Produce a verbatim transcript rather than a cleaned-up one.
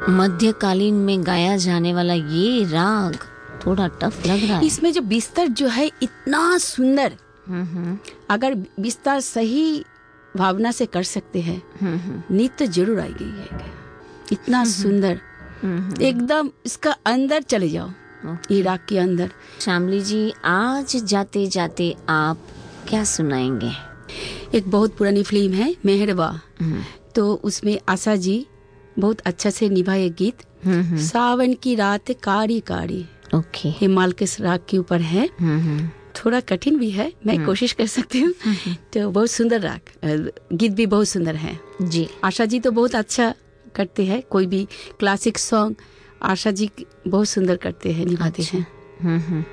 मध्यकालीन में गाया जाने वाला ये राग थोड़ा टफ लग रहा है। इसमें जो बिस्तर जो है इतना सुंदर, अगर बिस्तर सही भावना से कर सकते हैं नृत्य जरूर आएगी। इतना सुंदर, एकदम इसका अंदर चले जाओ, ये राग के अंदर। श्यामली जी, आज जाते जाते आप क्या सुनाएंगे? एक बहुत पुरानी फिल्म है मेहरबा, तो उसमें आशा जी बहुत अच्छा से निभाए गीत। सावन की रात कारी कारी, ओके, हिमाल के राग के ऊपर है। थोड़ा कठिन भी है, मैं कोशिश कर सकती हूँ। तो बहुत सुंदर राग, गीत भी बहुत सुंदर है जी। आशा जी तो बहुत अच्छा करते हैं, कोई भी क्लासिक सॉन्ग आशा जी बहुत सुंदर करते हैं, निभाते अच्छा। हैं।